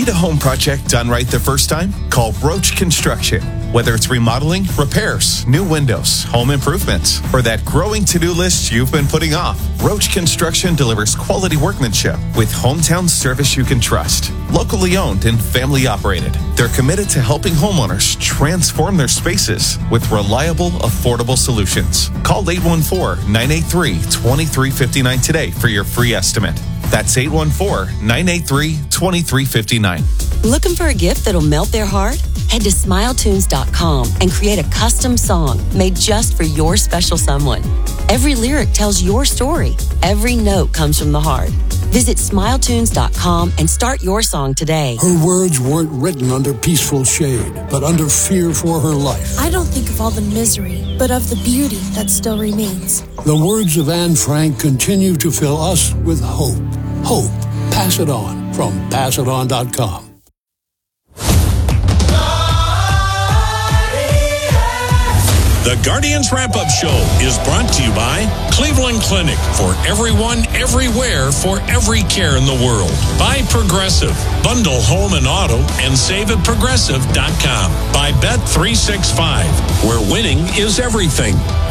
Need a home project done right the first time? Call Roach Construction. Whether it's remodeling, repairs, new windows, home improvements, or that growing to-do list you've been putting off, Roach Construction delivers quality workmanship with hometown service you can trust. Locally owned and family operated, they're committed to helping homeowners transform their spaces with reliable, affordable solutions. Call 814-983-2359 today for your free estimate. That's 814-983-2359. Looking for a gift that'll melt their heart? Head to SmileTunes.com and create a custom song made just for your special someone. Every lyric tells your story. Every note comes from the heart. Visit SmileTunes.com and start your song today. Her words weren't written under peaceful shade, but under fear for her life. I don't think of all the misery, but of the beauty that still remains. The words of Anne Frank continue to fill us with hope. Hope. Pass it on from PassItOn.com. The Guardians Wrap-Up Show is brought to you by Cleveland Clinic, for everyone, everywhere, for every care in the world. By Progressive. Bundle home and auto and save at Progressive.com. By Bet365, where winning is everything.